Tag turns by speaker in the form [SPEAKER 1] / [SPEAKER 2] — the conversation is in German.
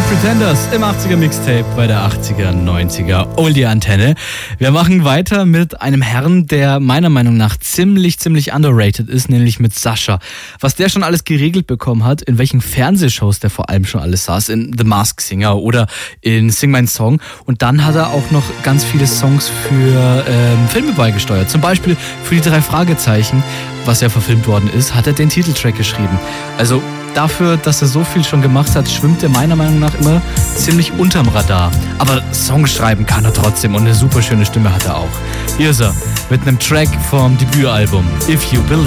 [SPEAKER 1] Pretenders im 80er Mixtape bei der 80er, 90er Oldie Antenne. Wir machen weiter mit einem Herrn, der meiner Meinung nach ziemlich underrated ist, nämlich mit Sascha. Was der schon alles geregelt bekommen hat, in welchen Fernsehshows der vor allem schon alles saß, in The Masked Singer oder in Sing My Song. Und dann hat er auch noch ganz viele Songs für Filme beigesteuert. Zum Beispiel für die 3 Fragezeichen, was ja verfilmt worden ist, hat er den Titeltrack geschrieben. Also dafür, dass er so viel schon gemacht hat, schwimmt er meiner Meinung nach immer ziemlich unterm Radar. Aber Songs schreiben kann er trotzdem und eine super schöne Stimme hat er auch. Hier ist er mit einem Track vom Debütalbum If You Believe.